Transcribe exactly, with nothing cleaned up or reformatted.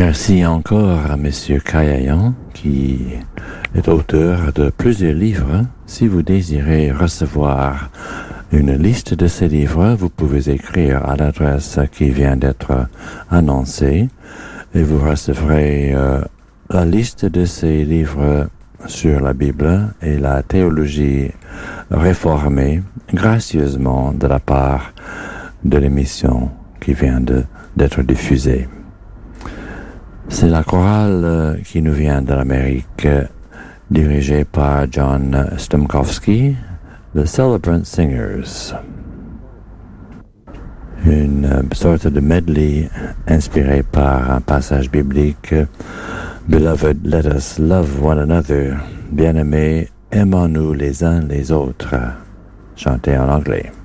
Merci encore à Monsieur Kayayan, qui est auteur de plusieurs livres. Si vous désirez recevoir une liste de ces livres, vous pouvez écrire à l'adresse qui vient d'être annoncée et vous recevrez euh, la liste de ces livres sur la Bible et la théologie réformée gracieusement de la part de l'émission qui vient de, d'être diffusée. C'est la chorale qui nous vient de l'Amérique, dirigée par John Stumkowski, The Celebrant Singers. Une sorte de medley inspiré par un passage biblique. Beloved, let us love one another. Bien-aimés, aimons-nous les uns les autres. Chanté en anglais.